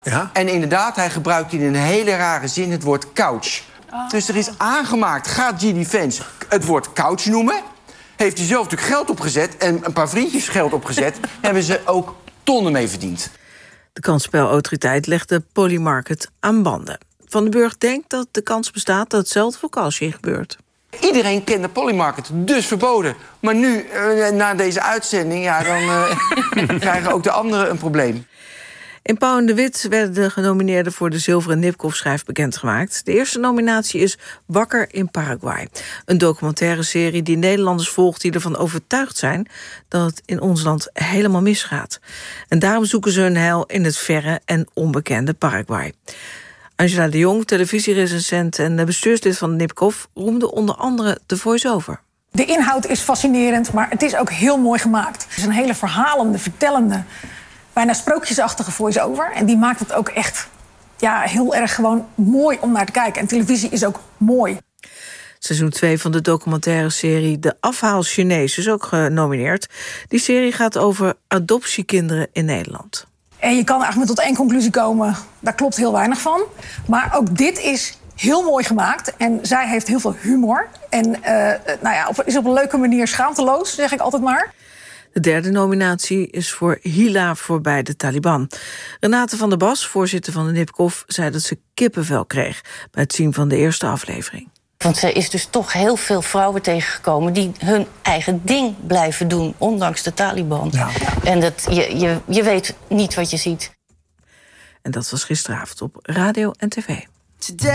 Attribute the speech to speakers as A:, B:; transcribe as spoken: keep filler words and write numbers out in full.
A: Ja?
B: En inderdaad, hij gebruikt in een hele rare zin het woord couch. Oh. Dus er is aangemaakt, gaat G D Vance het woord couch noemen. Heeft hij zelf natuurlijk geld opgezet en een paar vriendjes geld opgezet. Hebben ze ook tonnen mee verdiend.
C: De kansspelautoriteit legt de Polymarket aan banden. Van den Burg denkt dat de kans bestaat dat hetzelfde voor Kalsje gebeurt.
B: Iedereen kent de Polymarket, dus verboden. Maar nu, uh, na deze uitzending, ja, dan uh, krijgen ook de anderen een probleem.
C: In Pauw en de Wit werden de genomineerden voor de Zilveren Nipkoff-schijf bekendgemaakt. De eerste nominatie is Wakker in Paraguay. Een documentaire serie die Nederlanders volgt die ervan overtuigd zijn dat het in ons land helemaal misgaat. En daarom zoeken ze hun heil in het verre en onbekende Paraguay. Angela de Jong, televisierecensent en bestuurslid van Nipkoff, roemde onder andere de voice-over.
D: De inhoud is fascinerend, maar het is ook heel mooi gemaakt. Het is een hele verhalende, vertellende, bijna sprookjesachtige voice-over. En die maakt het ook echt ja, heel erg gewoon mooi om naar te kijken. En televisie is ook mooi.
C: Seizoen twee van de documentaire serie De Afhaal Chinees is ook genomineerd. Die serie gaat over adoptiekinderen in Nederland.
D: En je kan eigenlijk tot één conclusie komen, daar klopt heel weinig van. Maar ook dit is heel mooi gemaakt. En zij heeft heel veel humor. En uh, nou ja, is op een leuke manier schaamteloos, zeg ik altijd maar.
C: De derde nominatie is voor Hila voorbij de Taliban. Renate van der Bas, voorzitter van de Nipkoff, zei dat ze kippenvel kreeg bij het zien van de eerste aflevering.
E: Want ze is dus toch heel veel vrouwen tegengekomen die hun eigen ding blijven doen, ondanks de Taliban. Ja. En dat, je, je, je weet niet wat je ziet.
C: En dat was gisteravond op radio en tv.